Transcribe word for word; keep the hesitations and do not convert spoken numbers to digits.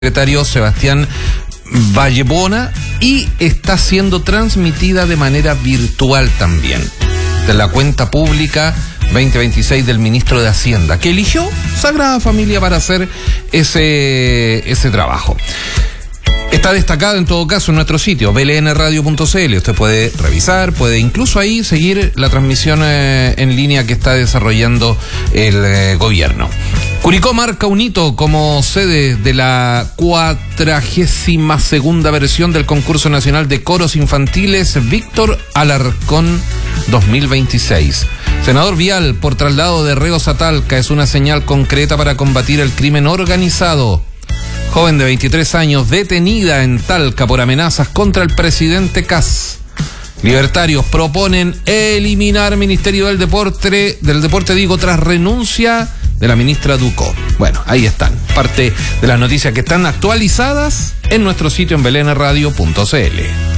secretario Sebastián Vallebona y está siendo transmitida de manera virtual también de la cuenta pública veinte veintiséis del ministro de Hacienda, que eligió Sagrada Familia para hacer ese, ese trabajo. Está destacado en todo caso en nuestro sitio, b l n radio punto c l. Usted puede revisar, puede incluso ahí seguir la transmisión eh, en línea que está desarrollando el eh, gobierno. Curicó marca un hito como sede de la cuadragésima segunda versión del concurso nacional de coros infantiles Víctor Alarcón dos mil veintiséis. Senador Vial, por traslado de reos a Talca, es una señal concreta para combatir el crimen organizado. Joven de veintitrés años detenida en Talca por amenazas contra el presidente Kast. Libertarios proponen eliminar Ministerio del Deporte, del Deporte digo, tras renuncia de la ministra Ducó. Bueno, ahí están, parte de las noticias que están actualizadas en nuestro sitio en b l n radio punto c l.